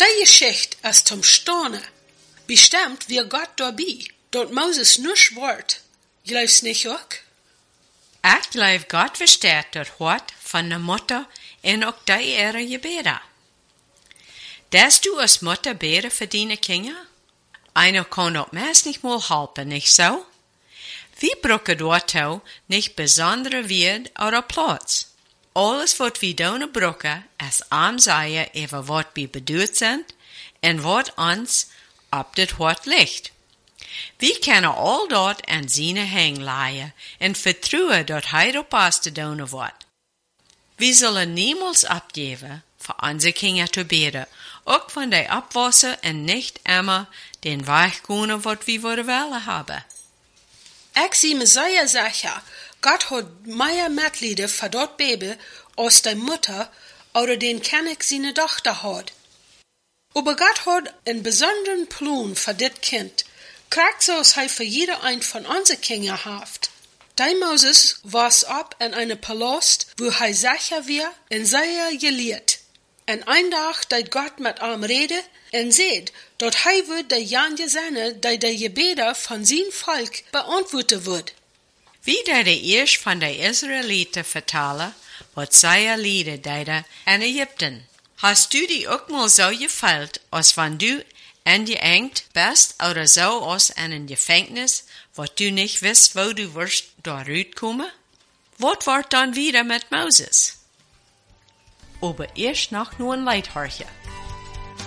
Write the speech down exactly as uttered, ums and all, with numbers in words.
Die Geschichte ist zum Staunen. Bestimmt wir Gott dabei, dort Moses nisch wort. Glaubst nicht auch? Ich glaube, Gott versteht das Hort von der Mutter und auch die ihre Gebete. Dass du als Mutter beten für deine Kinder? Einer kann auch meist nicht mal helfen, nicht so? Wir brauchen dort auch nicht besondere Wert oder Platz. Alles, was wir tun brauchen, ist ansehen, über was wir bedoelt sind und was uns ab das Hort liegt. Wir können all dort an seine Hänge leihen und vertrauen, dass er aufpasst zu tun wird. Wir sollen niemals abgeben, für unsere Kinder zu beten, auch von der Abwasser und nicht immer den Weg gehen, was wir wollen haben. Ich sehe mir sehr sicher, Gott hat mehr Mitglieder für dort Baby, als die Mutter oder den König seine Tochter hat. Aber Gott hat einen besonderen Plan für das Kind, kriegt so als er für jeder ein von unseren Kindern haft. Der Moses wuchs ab in einem Palast, wo er sicher war und sehr gelehrt. Und ein Tag deit Gott mit ihm reden und seht, dass er wird die Janje seine, die die Gebete von seinem Volk beantworten wird. Wie der erst von den Israeliten vertellen, was sehr Lieder deide in Ägypten. Hast du die auch mal so gefällt, als wenn du eingeengt bist oder so als in ein Gefängnis, wo du nicht wisst, wo du wirst da rauskommen? Was wird dann wieder mit Moses? Aber erst noch nur ein Leithorche.